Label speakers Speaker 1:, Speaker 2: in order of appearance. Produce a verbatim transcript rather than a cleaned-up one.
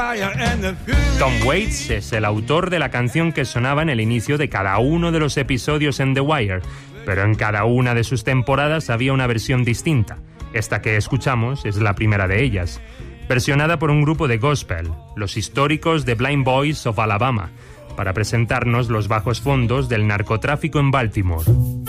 Speaker 1: Tom Waits es el autor de la canción que sonaba en el inicio de cada uno de los episodios en The Wire, pero en cada una de sus temporadas había una versión distinta. Esta que escuchamos es la primera de ellas, versionada por un grupo de gospel, los históricos The Blind Boys of Alabama, para presentarnos los bajos fondos del narcotráfico en Baltimore.